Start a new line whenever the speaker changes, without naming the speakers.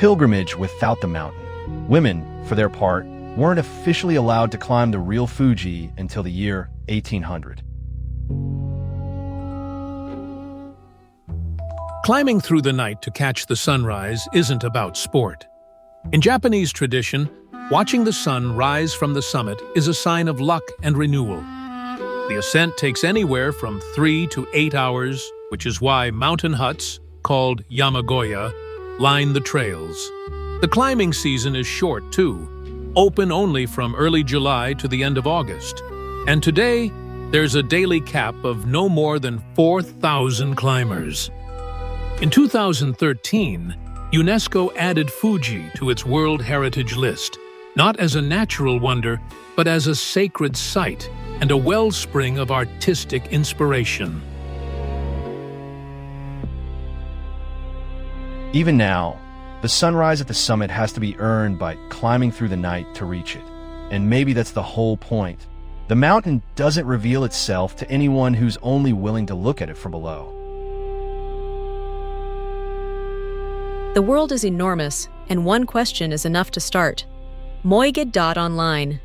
pilgrimage without the mountain. Women, for their part, weren't officially allowed to climb the real Fuji until the year 1800.
Climbing through the night to catch the sunrise isn't about sport. In Japanese tradition, watching the sun rise from the summit is a sign of luck and renewal. The ascent takes anywhere from 3 to 8 hours, which is why mountain huts, called yamagoya, line the trails. The climbing season is short, too, open only from early July to the end of August. And today, there's a daily cap of no more than 4,000 climbers. In 2013, UNESCO added Fuji to its World Heritage List, not as a natural wonder, but as a sacred site and a wellspring of artistic inspiration.
Even now, the sunrise at the summit has to be earned by climbing through the night to reach it. And maybe that's the whole point. The mountain doesn't reveal itself to anyone who's only willing to look at it from below.
The world is enormous, and one question is enough to start. Moige.online